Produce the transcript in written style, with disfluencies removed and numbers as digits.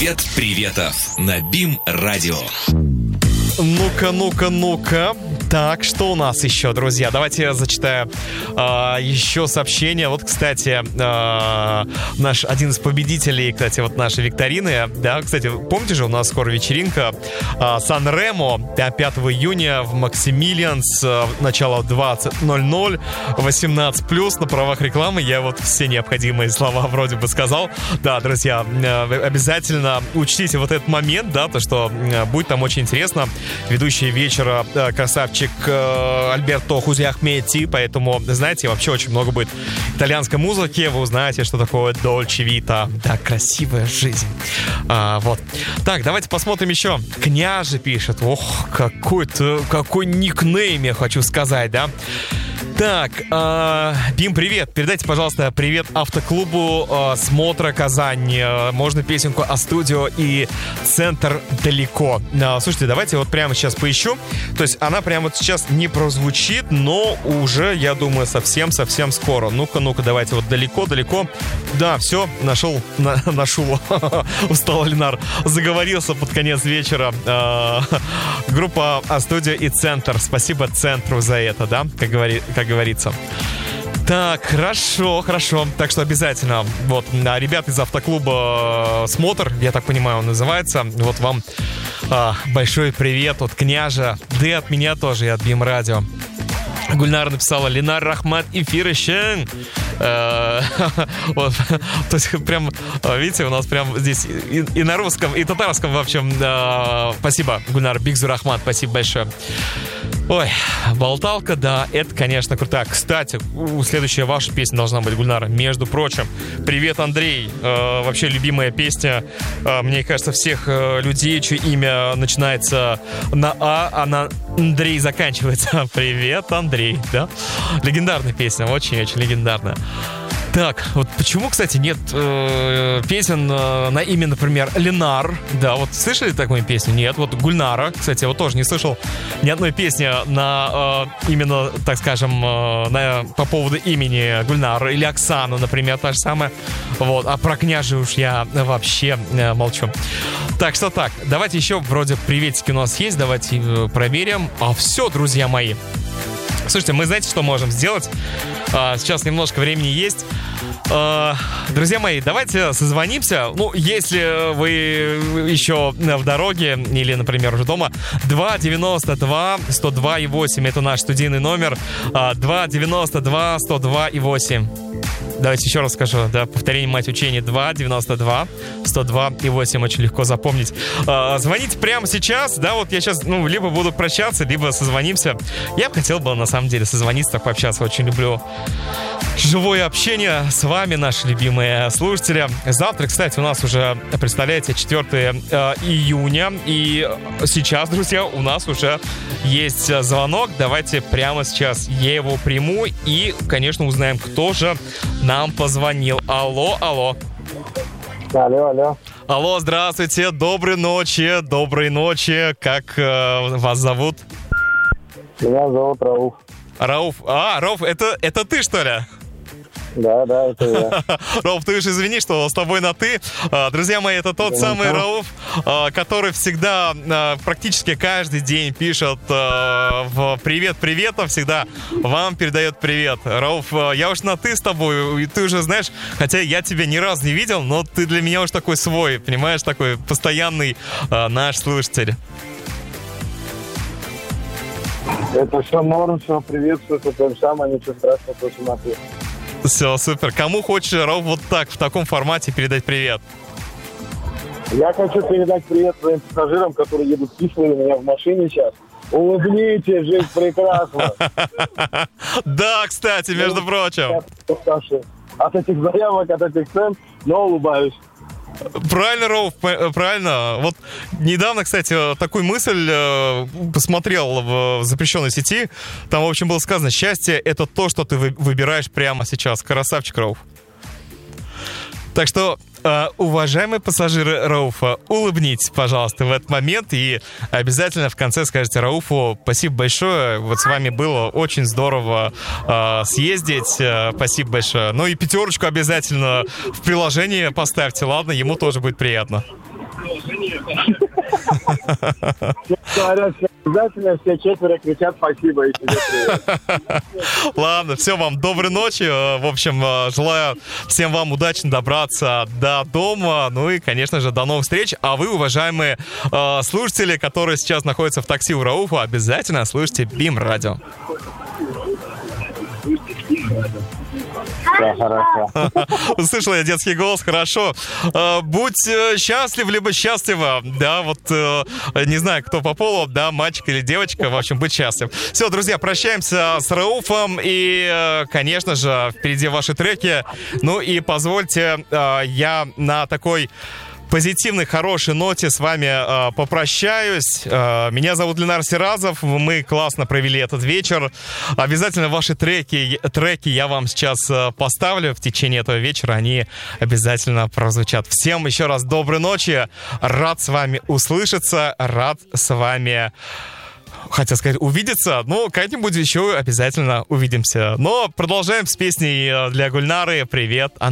Привет приветов на БИМ-радио. Ну-ка. Так, что у нас еще, друзья? Давайте я зачитаю еще сообщение. Вот, кстати, наш один из победителей, кстати, вот нашей викторины. Да, кстати, помните же, у нас скоро вечеринка Сан-Ремо 5 июня в Максимилианс. Начало 20:00, 18+, на правах рекламы. Я вот все необходимые слова вроде бы сказал. Да, друзья, обязательно учтите вот этот момент, да, то, что будет там очень интересно. Ведущий вечера красавчик Альберто Хузиахметти, поэтому, знаете, вообще очень много будет итальянской музыки. Вы узнаете, что такое Дольче Вита. Да, красивая жизнь. Вот. Так, давайте посмотрим еще. Княже пишет. Ох, какой никнейм, я хочу сказать, да? Так, Бим, привет. Передайте, пожалуйста, привет автоклубу «Смотра Казань». Можно песенку «А-студио» и «Центр далеко». Слушайте, давайте вот прямо сейчас поищу. То есть она прямо вот сейчас не прозвучит, но уже, я думаю, совсем скоро. Ну-ка, давайте вот далеко. Да, все, нашел. Устал Ленар. Заговорился под конец вечера. Группа «А-студио» и «Центр». Спасибо «Центру» за это, да, как говорится. Так, хорошо. Так что обязательно, вот, ребята из автоклуба «Смотр», я так понимаю, он называется, вот вам большой привет от княжа, да и от меня тоже, и от БИМ-радио. Гульнара написала: Ленар Рахмат эфирищен. Вот, то есть прям, видите, у нас прям здесь и на русском, и татарском, в общем, спасибо, Гульнар, Бигзу Рахмат, спасибо большое. Ой, болталка, да, это, конечно, круто. Кстати, следующая ваша песня должна быть, Гульнара, между прочим. Привет, Андрей. Вообще любимая песня, мне кажется, всех людей, чье имя начинается на А на Андрей заканчивается. Привет, Андрей, да? Легендарная песня, очень-очень легендарная. Так, вот почему, кстати, нет песен на имя, например, Ленар? Да, вот слышали такую песню? Нет. Вот Гульнара, кстати, я вот тоже не слышал ни одной песни на именно, так скажем, по поводу имени Гульнара. Или Оксану, например, та же самая. Вот, а про княжи уж я вообще молчу. Так что так, давайте еще вроде приветики у нас есть, давайте проверим. А все, друзья мои. Слушайте, мы знаете, что можем сделать? Сейчас немножко времени есть. Друзья мои, давайте созвонимся. Ну, если вы еще в дороге или, например, уже дома, 292-102,8. Это наш студийный номер. 292-102,8. Давайте еще раз скажу, да, повторение мать учения. 292-102,8. Очень легко запомнить. Звоните прямо сейчас, да, вот я сейчас, либо буду прощаться, либо созвонимся. Я бы хотел бы, на самом деле, созвониться, так пообщаться. Очень люблю живое общение с вами, наши любимые слушатели. Завтра, кстати, у нас уже, представляете, 4 июня. И сейчас, друзья, у нас уже есть звонок. Давайте прямо сейчас я его приму и, конечно, узнаем, кто же нам позвонил. Алло. Алло. Алло, здравствуйте, доброй ночи. Как вас зовут? Меня зовут Рауф. Рауф, это ты, что ли? Да, это я. Рауф, ты уж извини, что с тобой на «ты». Друзья мои, это тот самый Рауф, который всегда, практически каждый день пишет в «Привет-приветом», всегда вам передает привет. Рауф, я уж на «ты» с тобой, и ты уже знаешь, хотя я тебя ни разу не видел, но ты для меня уж такой свой, понимаешь, такой постоянный наш слушатель. Это все норм, все приветствую, это то же самое, ничего страшного, то, что на «ты». Все, супер. Кому хочешь, Рауф, вот так, в таком формате передать привет? Я хочу передать привет своим пассажирам, которые едут кислые у меня в машине сейчас. Улыбнитесь, жизнь прекрасна. Да, кстати, между прочим. От этих заявок, от этих цен, но улыбаюсь. Правильно, Рауф, правильно. Вот недавно, кстати, такую мысль посмотрел в запрещенной сети. Там, в общем, было сказано: счастье — это то, что ты выбираешь прямо сейчас. Красавчик, Рауф. Так что, уважаемые пассажиры Рауфа, улыбнитесь, пожалуйста, в этот момент и обязательно в конце скажите Рауфу: спасибо большое, вот с вами было очень здорово съездить, спасибо большое. Ну и 5 обязательно в приложении поставьте, ладно, ему тоже будет приятно. Говорят, все обязательно, все 4 кричат спасибо и тебе привет. Ладно, все, вам доброй ночи. В общем, желаю всем вам удачно добраться до дома. Ну и, конечно же, до новых встреч. А вы, уважаемые слушатели, которые сейчас находятся в такси у Рауфа, обязательно слушайте BIM радио. Да, хорошо. Услышал я детский голос, хорошо. Будь счастлив, либо счастлива. Да, вот не знаю, кто по полу, да, мальчик или девочка. В общем, будь счастлив. Все, друзья, прощаемся с Рауфом. И, конечно же, впереди ваши треки. Ну и позвольте, я на такой позитивной, хорошей ноте с вами попрощаюсь. Меня зовут Ленар Сиразов. Мы классно провели этот вечер. Обязательно ваши треки я вам сейчас поставлю в течение этого вечера. Они обязательно прозвучат. Всем еще раз доброй ночи. Рад с вами услышаться. Рад с вами... Хотел сказать, увидеться, но как-нибудь еще обязательно увидимся. Но продолжаем с песней для Гульнары. Привет,